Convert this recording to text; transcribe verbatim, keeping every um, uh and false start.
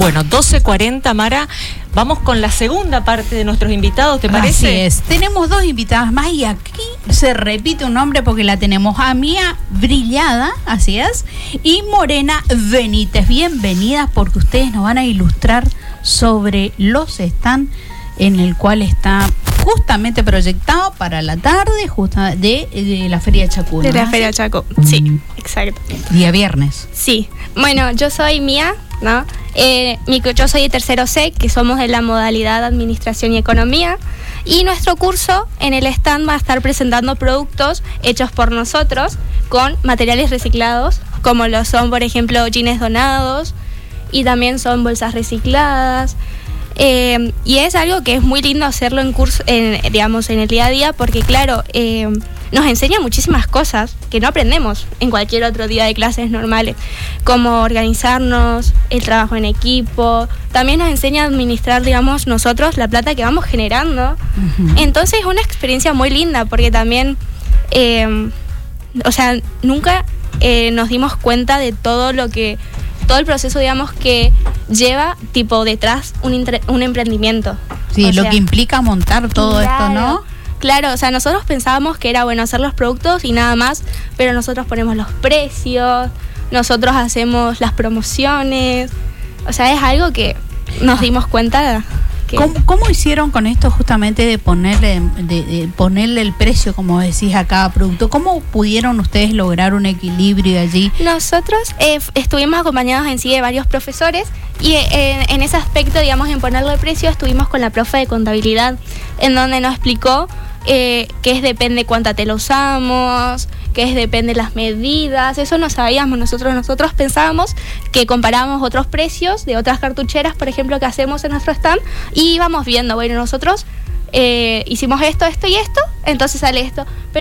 Bueno, doce cuarenta, Mara, vamos con la segunda parte de nuestros invitados, ¿te parece? Así es, tenemos dos invitadas más y aquí se repite un nombre porque la tenemos a Mía Brillada, así es, y Morena Benítez. Bienvenidas porque ustedes nos van a ilustrar sobre los stands en el cual está justamente proyectado para la tarde justa de, de la Feria Chaco. De la Feria Chaco, sí, exacto. Día viernes. Sí, bueno, yo soy Mía, ¿no? Eh, mi, yo soy de tercero C, que somos de la modalidad Administración y Economía, y nuestro curso en el stand va a estar presentando productos hechos por nosotros con materiales reciclados, como lo son, por ejemplo, jeans donados, y también son bolsas recicladas. Eh, y es algo que es muy lindo hacerlo en curso, en, digamos, en el día a día, porque claro, eh, nos enseña muchísimas cosas que no aprendemos en cualquier otro día de clases normales, como organizarnos, el trabajo en equipo. También nos enseña a administrar, digamos, nosotros la plata que vamos generando. Uh-huh. Entonces es una experiencia muy linda, porque también, eh, o sea, nunca eh, nos dimos cuenta de todo lo que todo el proceso, digamos, que lleva, tipo, detrás un, intre- un emprendimiento. Sí, o lo sea, que implica montar todo claro, esto, ¿no? Claro, o sea, nosotros pensábamos que era, bueno, hacer los productos y nada más, pero nosotros ponemos los precios, nosotros hacemos las promociones, o sea, es algo que nos dimos cuenta. Que... ¿Cómo, ¿Cómo hicieron con esto justamente de ponerle, de, de ponerle el precio, como decís, a cada producto? ¿Cómo pudieron ustedes lograr un equilibrio allí? Nosotros eh, estuvimos acompañados en sí de varios profesores y eh, en ese aspecto, digamos, en ponerle el precio, estuvimos con la profe de contabilidad, en donde nos explicó eh, que es depende cuánta tela usamos, que es depende las medidas. Eso no sabíamos nosotros. Nosotros pensábamos que comparábamos otros precios de otras cartucheras, por ejemplo, que hacemos en nuestro stand, y íbamos viendo, bueno, nosotros eh, hicimos esto, esto y esto, entonces sale esto.